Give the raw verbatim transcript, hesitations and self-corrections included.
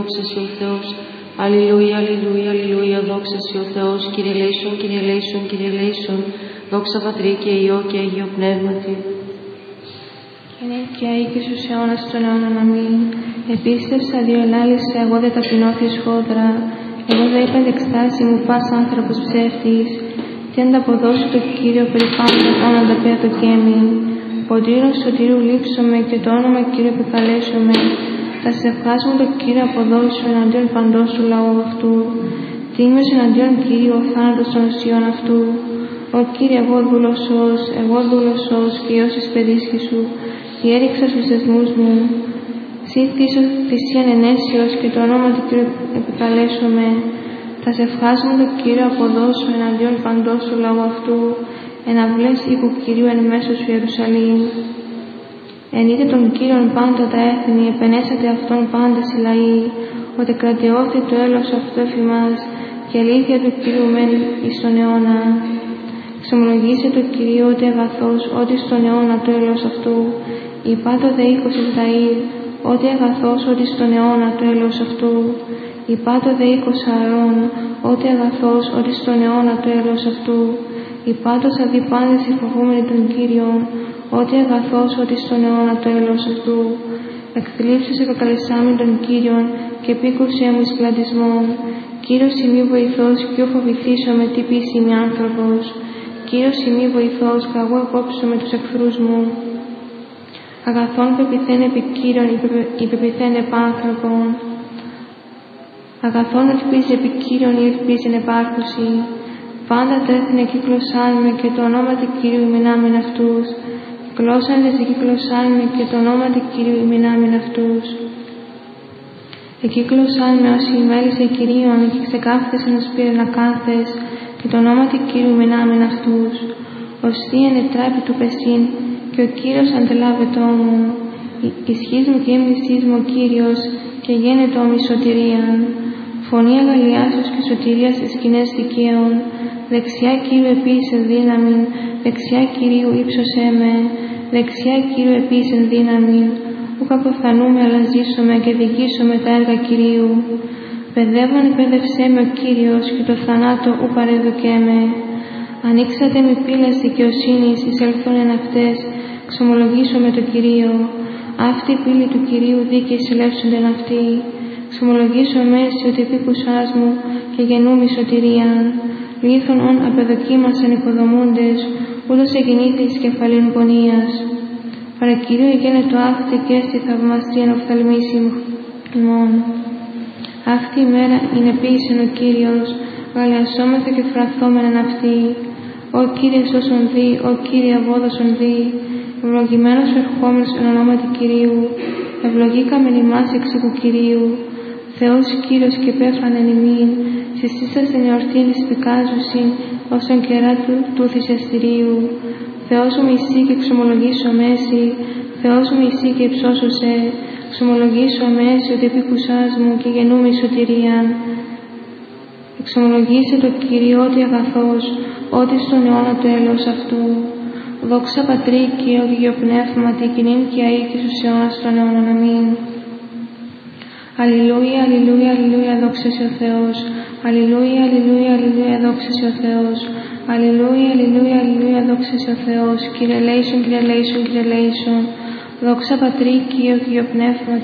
δόξα σε ο Θεός. Αλληλούια, αλληλούια, αλληλούια, δόξα σε ο Θεός. Κύριε ελέησον, Κύριε ελέησον, Κύριε ελέησον. Δόξα Πατρί και Υιό και Αγίο Πνεύματι. Και ναι και αεί και στους αιώνας των αιώνων αμήν. Επίστευσα, διολάλησα, εγώ δε ταπεινώθη σχόδρα. Εγώ δε είπα εξτάσει μου πας άνθρωπος ψεύτης. Τι ανταποδώσω το Κύριο περί πάντων όνοντα πέρα το κέμι. Ποντήρων σωτήρου λείψομαι και το όνομα Κύριο επικαλέσομαι. Θα σε ευχάσουμε το Κύριο αποδώσου εναντίον παντός του λαού αυτού. Τίμιος εναντίον Κύριου ο θάνατος των ουσιών αυτού. Ω Κύριε, εγώ δούλωσος, εγώ δούλωσος και Υιός της παιδίσκη σου, και έριξα στους δεσμούς μου. Συ θύσω θυσίαν ενέσεως και το όνομα του Κύριου επικαλέσομαι. Θα σε ευχάσουμε το Κύριο αποδώσου εναντίον παντός του λαού αυτού. Εναυλές οίκου Κυρίου εν μέσω σου Ιερουσαλήμ. Ενείτε τον Κύριον πάντα τα έθνη, επενέσατε αυτόν πάντα οι λαοί, ότι κρατιώθη το έλεος αυτού εφημάς, και αλήθεια του Κυρίου μεν εις τον αιώνα. Εξομολογήσε το Κυρίο ότι αγαθός, ότι στον αιώνα το έλεος αυτού, υπάτω δε οίκος Ισραήλ, ότι αγαθός, ότι στον αιώνα το έλεος αυτού, υπάτω δε οίκος Ααρών, ότι αγαθός, ότι στον αιώνα το έλεος αυτού, υπάτως αδιπάντες οι φοβούμενοι των Κύριων, ότι αγαθός, ότι στον αιώνα το έλεος αυτού, εκθλίψεις επακαλεσάμιν των Κύριων και επίκουσέ μου εις πλατισμόν. Κύριος ημί βοηθός, κι ου φοβηθήσω με τι πείσει μη άνθρωπος. Κύριος ημί βοηθός, καγώ απόψω με τους εχθρούς μου. Αγαθόν πεπιθένε επί Κύριον, υπεπιθένε επάνθρωπον. Αγαθόν ελπίζει επί Κύριον, ή ελπίζεν επάρχουση. Πάντα τέθνε κύκλωσάν με και το όνομα του Κυρίου ημινάμεν αυτούς. Κυκλώσαν δε κυκλωσάν με και το όνομα του Κυρίου ημινάμεν αυτούς. Εκύκλωσαν με όσοι μέλησε Κυρίων και ξεκάφθησαν ως πήρεν ακάθες και το όνομα του Κύριου ημινάμεν αυτούς. Ωστί ενετράπη του πεσίν και ο Κύριος αντελάβετό μου. Ισχύς μου και έμνησής μου ο Κύριος και γένετο μη σωτηρίαν. Φωνή αγαλιάσεως και σωτηρίας στις σκηνές δικαίων. Δεξιά Κύριου επίσης δύναμη, δεξιά Κυρίου ύψωσέ με, δεξιά Κύριου επίσης δύναμη. Ούκ αποθανούμε, αλλά ζήσουμε και δικήσουμε τα έργα Κυρίου. Παιδεύον εκπαίδευσέ με ο Κύριος και το θανάτο ου παρεδοκέ με. Ανοίξατε με πύλες δικαιοσύνης, εισελθόν εν αυτές, ξομολογήσω με το Κυρίο. Αυτή η πύλη του Κυρίου δίκαιοι συλλεύσονται εν αυτή. Ξομολογήσω μέση ότι επίκουσάς μου και γεννούμη σωτηρίαν. Λίθον ον απεδοκίμασαν οικοδομούντες, ούτως εγεννήθη εις κεφαλήν πονίας. Παρακυρίου γένετο άχτη και έστι θαυμαστή εν οφθαλμίσει ημών. Άχτη ημέρα είναι ποιησεν ο Κύριος, γαλιασόμεθα και φραθόμεν εν αυτή. Ω Κύριε σώσον δι, ω Κύριε αβόδωσον δι, ευλογημένος ερχόμενος εν ονόματι Κυρίου, ευλογήκαμεν ημάς εξ οίκου Κυρίου. Θεός Κύριος και πέφανεν ημίν, συστήσασεν εορτήν εις πικάζουσιν, όσον κερά του τούθης εστηρίου. Θεός μου Ιησύ και εξομολογήσω μέση, Θεός μου Ιησύ και υψώσωσε, εξομολογήσω μέση ότι επίκουσάς μου και γεννούμη σωτηρίαν. Εξομολογήσε το Κύριο ότι αγαθός, ότι στον αιώνα το έλεος αυτού. Δόξα Πατρί και ο Υιό Πνεύματι, κοινήν και αεί και στους αιώνας των αιώνων αμήν. Αλληλούια, αλληλούια, αλληλούια, δόξα σε ο Θεός. Αλληλούια, αλληλούια, αλληλούια, δόξα σε ο Θεός. Αλληλούια, αλληλούια, αλληλούια, δόξα σε ο Θεός. Κύριε ελέησον, Κύριε ελέησον, Κύριε ελέησον. Δόξα Πατρί και ο Υιό Πνεύματι.